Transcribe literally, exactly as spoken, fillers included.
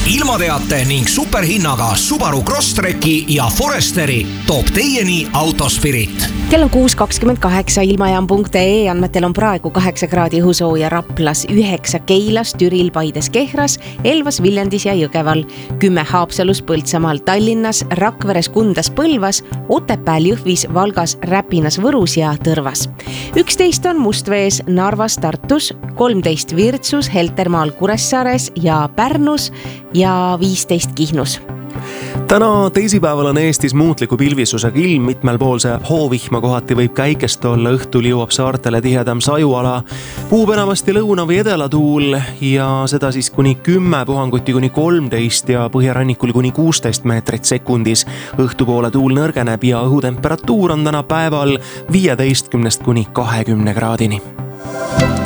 ilmateate ning superhinnaga Subaru Crosstreki ja Foresteri toob teieni Autospirit. Kell on kuus kakskümmend kaheksa, ilmajaam punkt ee andmetel on praegu kaheksa kraadi õhusooja Raplas, üheksa Keilas, Türil, Paides, Kehras, Elvas, Viljandis ja Jõgeval, kümme Haapsalus, Põltsamaal, Tallinnas, Rakveres, Kundas, Põlvas, Otepääl, Jõhvis, Valgas, Räpinas, Võrus ja Tõrvas. üksteist on Mustvees, Narvas, Tartus, kolmteist Virtsus, Heltermaal, Kuressaares ja Pärnus ja viisteist Kihnus. Täna teisipäeval on Eestis muutliku pilvisusega ilm, mitmel pool see hoovihma kohati võib käikest olla, õhtul jõuab saartele tihedam sajuala, puhub enamasti lõuna või edalatuul ja seda siis kuni kümme, puhanguti kuni kolmteist ja põhjarannikul kuni kuusteist meetrit sekundis. Õhtupoole tuul nõrgeneb ja õhutemperatuur on täna päeval viieteistkümnest kuni kahekümne kraadini.